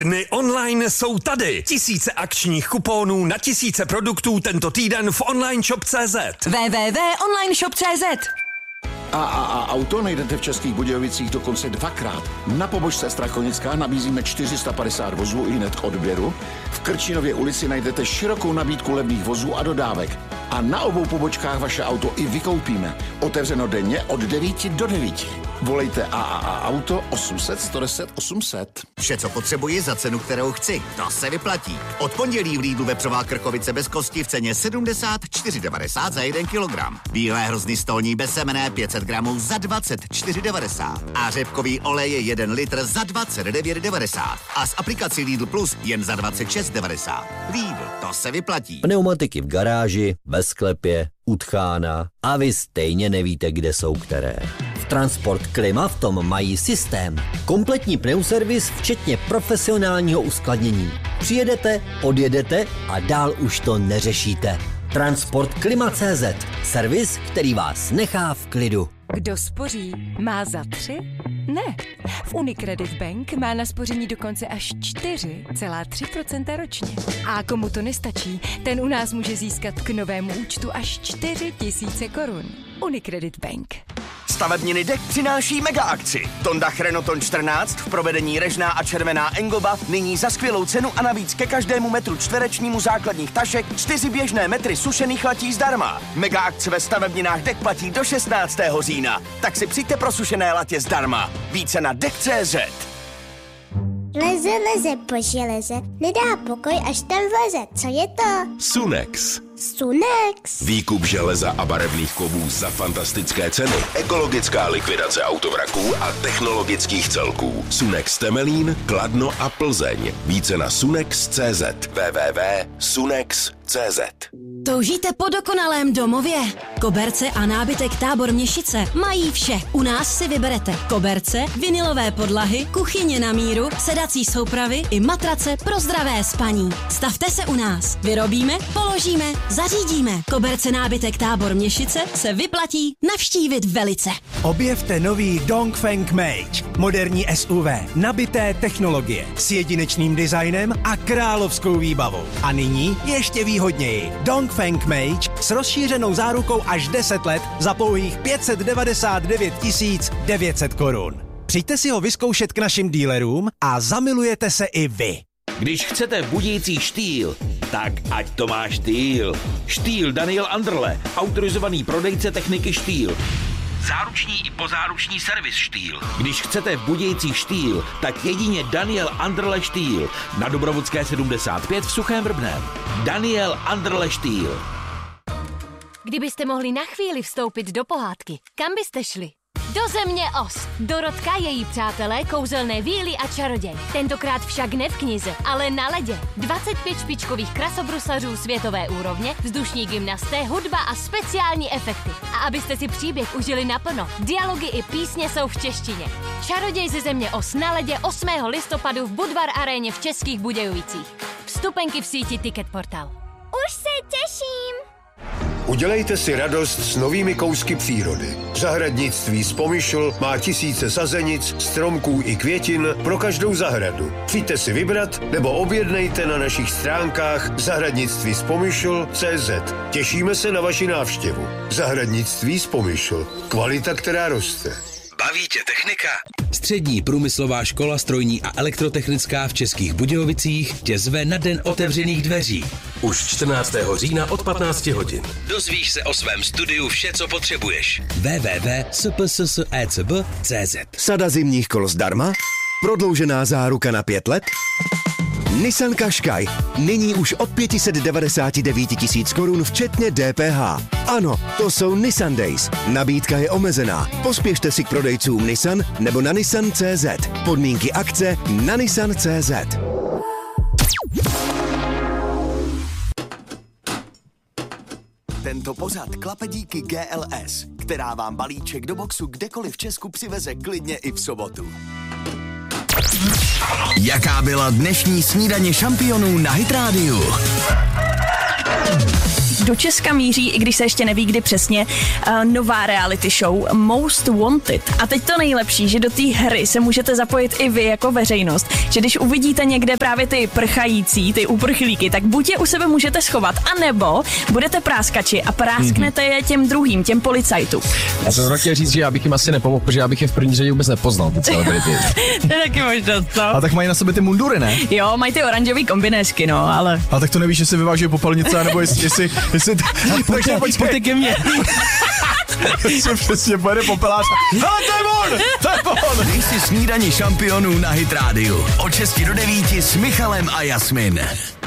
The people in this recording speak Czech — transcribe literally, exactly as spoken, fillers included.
Dny online jsou tady. Tisíce akčních kuponů na tisíce produktů tento týden v online shop tečka cé zet. w w w tečka online shop tečka cé zet. A, a, a auto najdete v Českých Budějovicích dokonce dvakrát. Na pobočce Strachonická nabízíme čtyři sta padesát vozů i hned k odběru. V Krčinově ulici najdete širokou nabídku levných vozů a dodávek. A na obou pobočkách vaše auto i vykoupíme. Otevřeno denně od devíti do devíti. Volejte A A A Auto osm set sto deset osm set. Vše, co potřebuji za cenu, kterou chci. To se vyplatí. Od pondělí v Lidlu vepřová krkovice bez kosti v ceně sedmdesát čtyři devadesát za jeden kilogram. Bílé hrozny stolní bez semene pět set gramů za dvacet čtyři devadesát. A řepkový olej je jeden litr za dvacet devět devadesát. A s aplikací Lidl Plus jen za dvacet šest devadesát. Lidl, to se vyplatí. Pneumatiky v garáži, ve sklepě, u tchána a vy stejně nevíte, kde jsou které. V Transport Klima v tom mají systém. Kompletní pneuservis, včetně profesionálního uskladnění. Přijedete, odjedete a dál už to neřešíte. Transport Klima tečka cé zet. Servis, který vás nechá v klidu. Kdo spoří, má za tři? Ne. V Unicredit Bank má na spoření dokonce až čtyři celá tři procenta ročně. A komu to nestačí, ten u nás může získat k novému účtu až čtyři tisíce korun. Unicredit Bank. Stavebniny D E K přináší mega akci. Tondach Renoton čtrnáct v provedení režná a červená engoba nyní za skvělou cenu a navíc ke každému metru čtverečnímu základních tašek čtyři běžné metry sušených latí zdarma. Mega akce ve stavebninách D E K platí do šestnáctého října. Tak si přijďte pro sušené latě zdarma. Více na D E K tečka cé zet. Leze, leze po železe, nedá pokoj, až tam vleze. Co je to? Sunex. Sunex. Výkup železa a barevných kovů za fantastické ceny. Ekologická likvidace autovraků a technologických celků. Sunex Temelín, Kladno a Plzeň. Více na sunex tečka cé zet. w w w tečka sunex tečka cé zet. Toužíte po dokonalém domově? Koberce a nábytek Tábor Měšice mají vše. U nás si vyberete koberce, vinylové podlahy, kuchyně na míru, sedací soupravy i matrace pro zdravé spaní. Stavte se u nás. Vyrobíme, položíme, zařídíme. Koberce nábytek Tábor Měšice se vyplatí navštívit velice. Objevte nový Dongfeng Mage. Moderní S U V, nabité technologie s jedinečným designem a královskou výbavou. A nyní ještě výhodněji. Dongfeng Mage s rozšířenou zárukou až deset let za pouhých pět set devadesát devět tisíc devět set korun. Přijďte si ho vyzkoušet k našim dílerům a zamilujete se i vy. Když chcete budící štýl, tak ať to má štýl. Štýl Daniel Anderle, autorizovaný prodejce techniky štýl. Záruční i pozáruční servis štýl. Když chcete budějící štýl, tak jedině Daniel Anderle štýl. Na Dobrovodské sedmdesát pět v Suchém Vrbném. Daniel Anderle štýl. Kdybyste mohli na chvíli vstoupit do pohádky, kam byste šli? Do země Oz. Dorotka, její přátelé, kouzelné víly a čaroděj. Tentokrát však ne v knize, ale na ledě. dvacet pět špičkových krasobruslařů světové úrovně, vzdušní gymnasté, hudba a speciální efekty. A abyste si příběh užili naplno, dialogy i písně jsou v češtině. Čaroděj ze země Oz na ledě osmého listopadu v Budvar aréně v Českých Budějovicích. Vstupenky v síti Ticket Portal. Už se těším. Udělejte si radost s novými kousky přírody. Zahradnictví z Pomyšl má tisíce sazenic, stromků i květin pro každou zahradu. Přijďte si vybrat nebo objednejte na našich stránkách zahradnictví z Pomyšl tečka cé zet. Těšíme se na vaši návštěvu. Zahradnictví z Pomyšl. Kvalita, která roste. Baví tě technika? Střední průmyslová škola strojní a elektrotechnická v Českých Budějovicích tě zve na den otevřených dveří. Už čtrnáctého října od patnácti hodin. Dozvíš se o svém studiu vše, co potřebuješ. w w w tečka s p s s e c b tečka cé zet. Sada zimních kol zdarma? Prodloužená záruka na pět let? Nissan Qashqai. Nyní už od pět set devadesát devět tisíc korun včetně D P H. Ano, to jsou Nissan Days. Nabídka je omezená. Pospěšte si k prodejcům Nissan nebo na nissan tečka cé zet. Podmínky akce na nissan tečka cé zet. Tento pořad klape díky G L S, která vám balíček do boxu kdekoliv v Česku přiveze klidně i v sobotu. Jaká byla dnešní snídaně šampionů na Hit rádiu? letos do Česka míří, i když se ještě neví kdy přesně, uh, nová reality show Most Wanted. A teď to nejlepší, že do té hry se můžete zapojit i vy jako veřejnost, že když uvidíte někde právě ty prchající, ty uprchlíky, tak buď je u sebe můžete schovat, anebo budete práskači a prásknete je těm druhým, těm policajtům. Já jsem chtěl říct, že já bych jim asi nepomohl, protože já bych je v první řadě vůbec nepoznal, ty celebrity. To je taky možnost, no. A tak mají na sebe ty mundury, ne? Jo, mají ty oranžový kombinéšky, no, ale... A tak to nevíš, jestli vyvážují popelnice, nebo jestli... jestli, jestli pojďte, pojďte ke mně. Jestli přesně pojede popelář. Ale to je on! To je on! Dej si snídani šampionů na Hit Radio. Od šesti do devíti s Michalem a Jasmin.